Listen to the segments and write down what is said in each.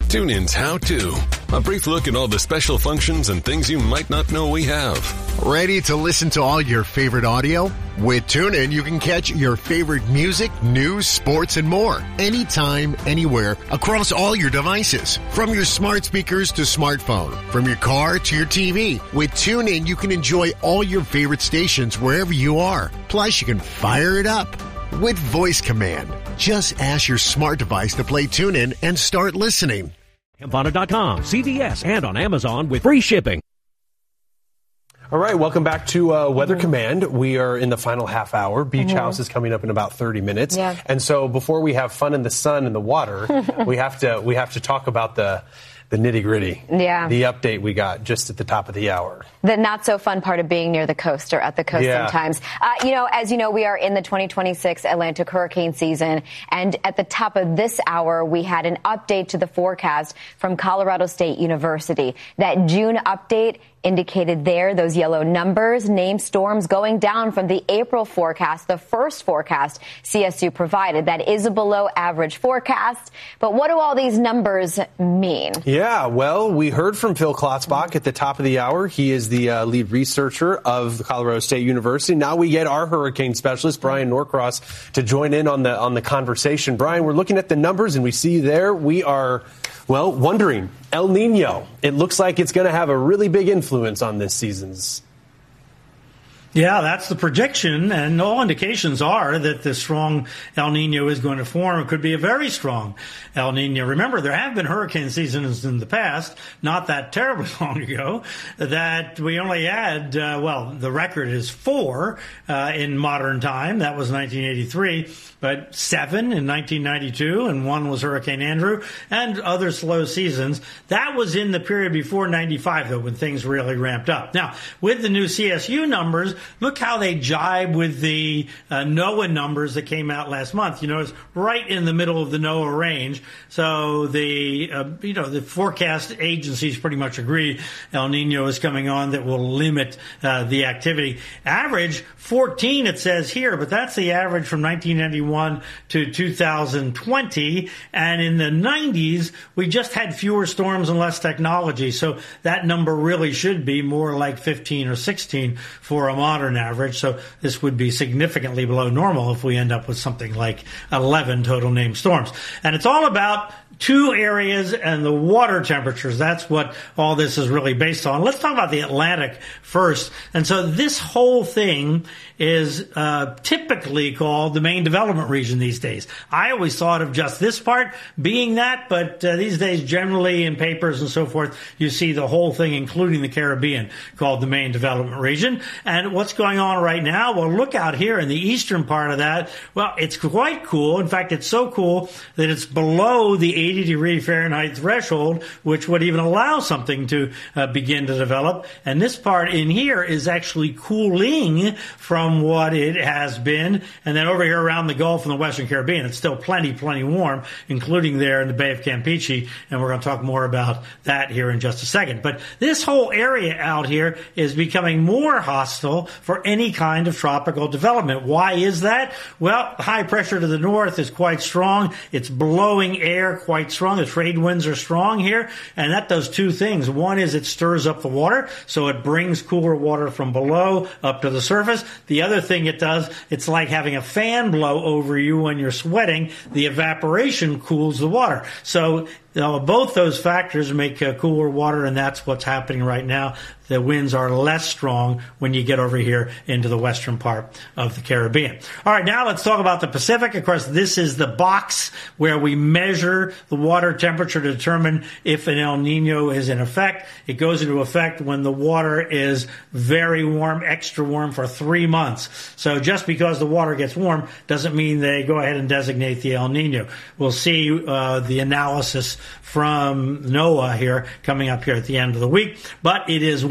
TuneIn's How To. A brief look at all the special functions and things you might not know we have. Ready to listen to all your favorite audio? With TuneIn, you can catch your favorite music, news, sports, and more. Anytime, anywhere, across all your devices. From your smart speakers to smartphone. From your car to your TV. With TuneIn, you can enjoy all your favorite stations wherever you are. Plus, you can fire it up with voice command. Just ask your smart device to play TuneIn and start listening. Campana.com, CVS, and on Amazon with free shipping. All right, welcome back to Weather Command. We are in the final half hour. Beach House is coming up in about 30 minutes. Yeah. And so before we have fun in the sun and the water, we have to talk about the nitty-gritty. Yeah. The update we got just at the top of the hour. The not-so-fun part of being near the coast or at the coast sometimes. As you know, we are in the 2026 Atlantic hurricane season. And at the top of this hour, we had an update to the forecast from Colorado State University. That June update indicated there, those yellow numbers, named storms going down from the April forecast, the first forecast CSU provided. That is a below average forecast. But what do all these numbers mean? Yeah, well, we heard from Phil Klotzbach at the top of the hour. He is the lead researcher of the Colorado State University. Now we get our hurricane specialist, Brian Norcross, to join in on the conversation. Brian, we're looking at the numbers and we see there we are, well, wondering. El Nino. It looks like it's going to have a really big influence on this season's. Yeah, that's the prediction, and all indications are that the strong El Nino is going to form. It could be a very strong El Nino. Remember, there have been hurricane seasons in the past, not that terribly long ago, that we only had, the record is 4 in modern time. That was 1983, but 7 in 1992, and 1 was Hurricane Andrew, and other slow seasons. That was in the period before 95, though, when things really ramped up. Now, with the new CSU numbers, look how they jibe with the NOAA numbers that came out last month. You know, it's right in the middle of the NOAA range. So the forecast agencies pretty much agree El Nino is coming on that will limit the activity. Average 14, it says here, but that's the average from 1991 to 2020. And in the 90s, we just had fewer storms and less technology. So that number really should be more like 15 or 16 for a modern average. So this would be significantly below normal if we end up with something like 11 total named storms. And it's all about 2 areas and the water temperatures. That's what all this is really based on. Let's talk about the Atlantic first. And so this whole thing is typically called the main development region these days. I always thought of just this part being that, but these days generally in papers and so forth, you see the whole thing, including the Caribbean, called the main development region. And what's going on right now? Well, look out here in the eastern part of that. Well, it's quite cool. In fact, it's so cool that it's below the 80-degree Fahrenheit threshold, which would even allow something to begin to develop. And this part in here is actually cooling from what it has been. And then over here around the Gulf and the Western Caribbean, it's still plenty warm, including there in the Bay of Campeche. And we're going to talk more about that here in just a second. But this whole area out here is becoming more hostile for any kind of tropical development. Why is that? Well, high pressure to the north is quite strong. It's blowing air quite strong. The trade winds are strong here. And that does 2 things. One is it stirs up the water, so it brings cooler water from below up to the surface. The other thing it does, it's like having a fan blow over you when you're sweating. The evaporation cools the water. So both those factors make cooler water, and that's what's happening right now. The winds are less strong when you get over here into the western part of the Caribbean. All right, now let's talk about the Pacific. Of course, this is the box where we measure the water temperature to determine if an El Nino is in effect. It goes into effect when the water is very warm, extra warm for 3 months. So just because the water gets warm doesn't mean they go ahead and designate the El Nino. We'll see the analysis from NOAA here coming up here at the end of the week. But it is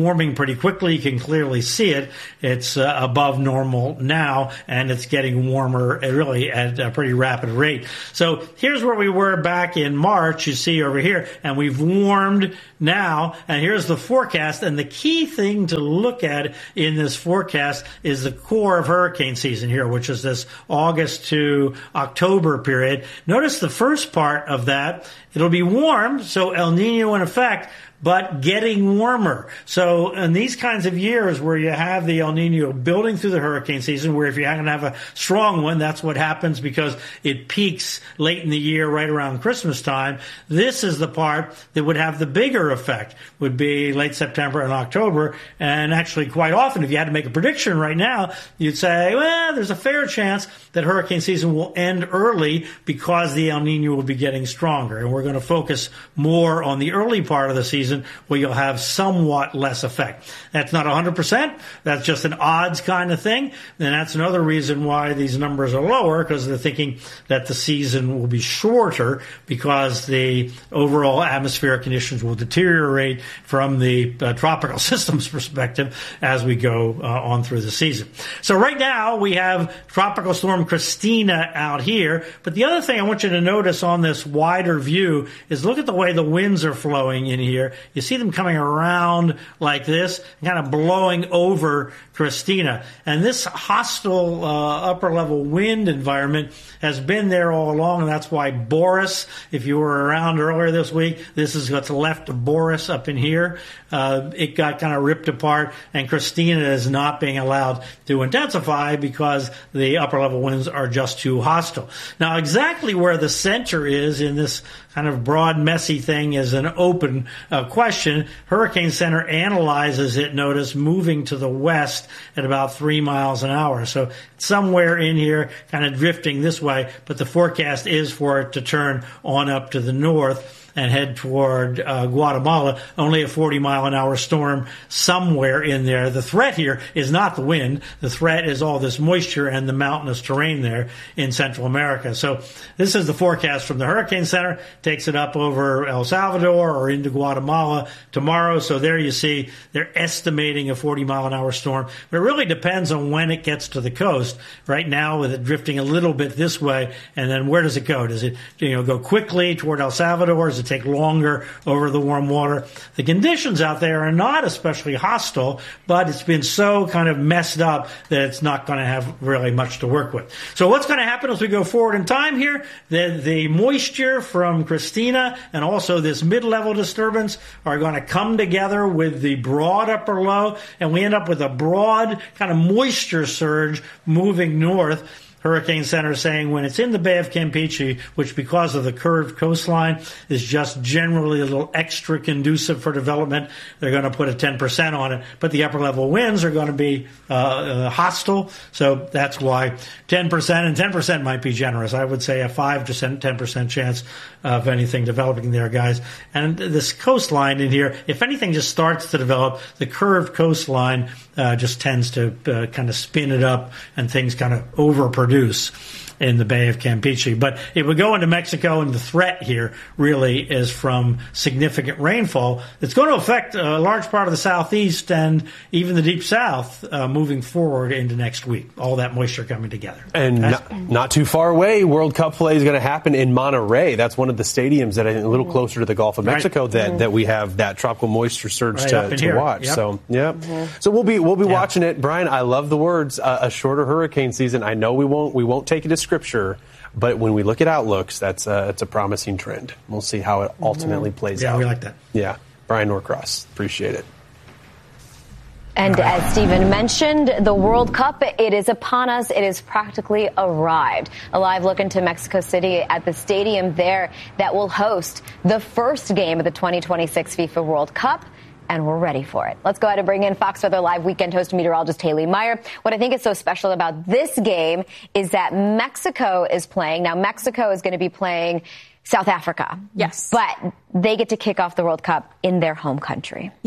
warming pretty quickly. You can clearly see it. It's above normal now, and it's getting warmer really at a pretty rapid rate. So here's where we were back in March, you see over here, and we've warmed now, and here's the forecast. And the key thing to look at in this forecast is the core of hurricane season here, which is this August to October period. Notice the first part of that. It'll be warm, so El Nino in effect, but getting warmer. So in these kinds of years where you have the El Nino building through the hurricane season, where if you're going to have a strong one, that's what happens because it peaks late in the year, right around Christmas time. This is the part that would have the bigger effect, would be late September and October. And actually quite often, if you had to make a prediction right now, you'd say, well, there's a fair chance that hurricane season will end early because the El Nino will be getting stronger. And we're going to focus more on the early part of the season, where you'll have somewhat less effect. That's not 100%. That's just an odds kind of thing. And that's another reason why these numbers are lower, because they're thinking that the season will be shorter because the overall atmospheric conditions will deteriorate from the tropical system's perspective as we go on through the season. So right now we have Tropical Storm Christina out here. But the other thing I want you to notice on this wider view is look at the way the winds are flowing in here. You see them coming around like this, kind of blowing over Christina. And this hostile upper-level wind environment has been there all along, and that's why Boris, if you were around earlier this week, this is what's left of Boris up in here. It got kind of ripped apart, and Christina is not being allowed to intensify because the upper-level winds are just too hostile. Now, exactly where the center is in this kind of broad, messy thing is an open question. Hurricane Center analyzes it, notice, moving to the west at about 3 miles an hour. So somewhere in here, kind of drifting this way, but the forecast is for it to turn on up to the north and head toward Guatemala, only a 40-mile-an-hour storm somewhere in there. The threat here is not the wind. The threat is all this moisture and the mountainous terrain there in Central America. So this is the forecast from the Hurricane Center. Takes it up over El Salvador or into Guatemala tomorrow. So there you see they're estimating a 40-mile-an-hour storm. But it really depends on when it gets to the coast. Right now, with it drifting a little bit this way, and then where does it go? Does it go quickly toward El Salvador? Does it take longer over the warm water? The conditions out there are not especially hostile, but it's been so kind of messed up that it's not going to have really much to work with. So what's going to happen as we go forward in time here? The moisture from Christina and also this mid-level disturbance are going to come together with the broad upper low, and we end up with a broad kind of moisture surge moving north. Hurricane Center saying when it's in the Bay of Campeche, which because of the curved coastline is just generally a little extra conducive for development, they're going to put a 10% on it. But the upper level winds are going to be hostile, so that's why 10%, and 10% might be generous. I would say a 5 to 10% chance of anything developing there, guys. And this coastline in here, if anything just starts to develop, the curved coastline just tends to kind of spin it up and things kind of overproduce in the Bay of Campeche. But it would go into Mexico, and the threat here really is from significant rainfall that's going to affect a large part of the southeast and even the deep south moving forward into next week. All that moisture coming together. And not too far away, World Cup play is going to happen in Monterrey. That's one of the stadiums that I think a little closer to the Gulf of Mexico that we have that tropical moisture surge to watch. Yep. So, So we'll be watching it. Brian, I love the words, a shorter hurricane season. I know we won't take it as scripture, but when we look at outlooks, it's a promising trend. We'll see how it ultimately plays out. Yeah, we like that. Yeah. Brian Norcross, appreciate it. And as Stephen mentioned, the World Cup, it is upon us. It is practically arrived. A live look into Mexico City at the stadium there that will host the first game of the 2026 FIFA World Cup. And we're ready for it. Let's go ahead and bring in Fox Weather Live weekend host meteorologist Haley Meyer. What I think is so special about this game is that Mexico is playing. Now, Mexico is going to be playing South Africa. Yes. But they get to kick off the World Cup in their home country. Yeah.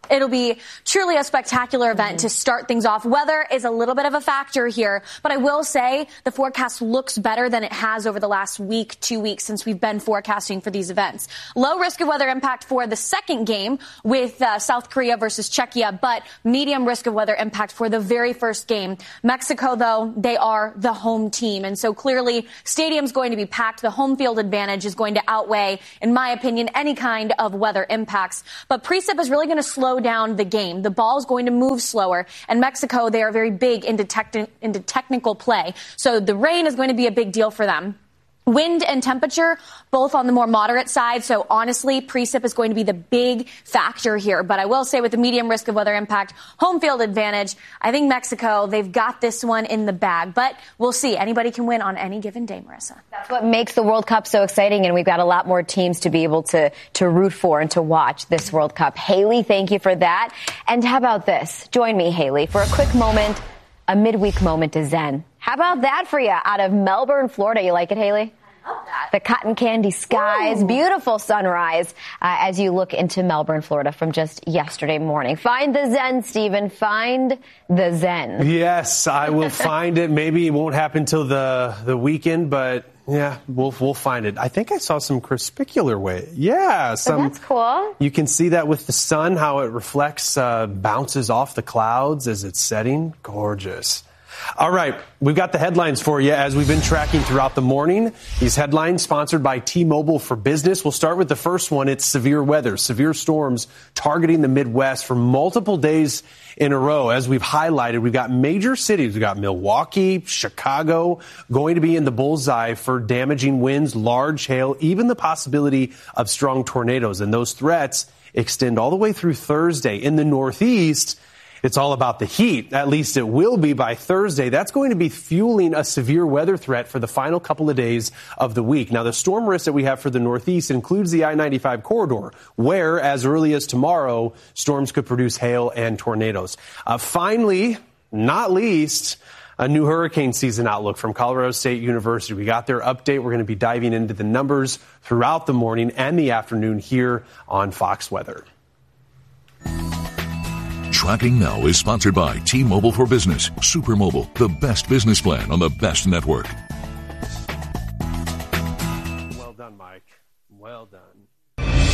It'll be truly a spectacular event to start things off. Weather is a little bit of a factor here, but I will say the forecast looks better than it has over the last week, 2 weeks since we've been forecasting for these events. Low risk of weather impact for the second game with South Korea versus Czechia, but medium risk of weather impact for the very first game. Mexico, though, they are the home team, and so clearly stadium's going to be packed. The home field advantage is going to outweigh, in my opinion, any kind of weather impacts. But precip is really going to slow down the game. The ball is going to move slower, and Mexico, they are very big into technical play. So the rain is going to be a big deal for them. Wind and temperature, both on the more moderate side. So honestly, precip is going to be the big factor here. But I will say with the medium risk of weather impact, home field advantage, I think Mexico, they've got this one in the bag. But we'll see. Anybody can win on any given day, Marissa. That's what makes the World Cup so exciting. And we've got a lot more teams to be able to root for and to watch this World Cup. Haley, thank you for that. And how about this? Join me, Haley, for a quick moment, a midweek moment to Zen. How about that for you out of Melbourne, Florida? You like it, Haley? I love that. The cotton candy skies, beautiful sunrise as you look into Melbourne, Florida from just yesterday morning. Find the Zen, Stephen. Find the Zen. Yes, I will find it. Maybe it won't happen till the weekend, but yeah, we'll find it. I think I saw some crispicular way. Yeah, that's cool. You can see that with the sun, how it reflects, bounces off the clouds as it's setting. Gorgeous. All right, we've got the headlines for you as we've been tracking throughout the morning. These headlines sponsored by T-Mobile for Business. We'll start with the first one. It's severe weather, severe storms targeting the Midwest for multiple days in a row. As we've highlighted, we've got major cities. We've got Milwaukee, Chicago going to be in the bullseye for damaging winds, large hail, even the possibility of strong tornadoes. And those threats extend all the way through Thursday. In the Northeast, it's all about the heat. At least it will be by Thursday. That's going to be fueling a severe weather threat for the final couple of days of the week. Now, the storm risk that we have for the Northeast includes the I-95 corridor, where, as early as tomorrow, storms could produce hail and tornadoes. Finally, not least, a new hurricane season outlook from Colorado State University. We got their update. We're going to be diving into the numbers throughout the morning and the afternoon here on Fox Weather. Tracking Now is sponsored by T-Mobile for Business. Super Mobile, the best business plan on the best network. Well done, Mike. Well done.